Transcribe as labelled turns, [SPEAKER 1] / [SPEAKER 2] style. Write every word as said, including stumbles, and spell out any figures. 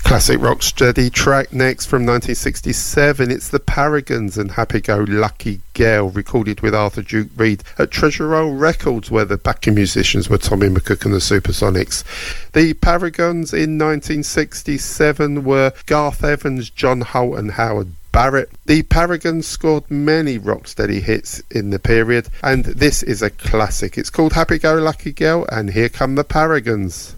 [SPEAKER 1] Classic rocksteady track next from nineteen sixty-seven. It's the Paragons and Happy Go Lucky Girl, recorded with Arthur Duke Reid at Treasure Roll Records, where the backing musicians were Tommy McCook and the Supersonics. The Paragons in nineteen sixty-seven were Garth Evans, John Holt and Howard Barrett. The Paragons scored many rocksteady hits in the period, and this is a classic. It's called Happy Go Lucky Girl, and here come the Paragons.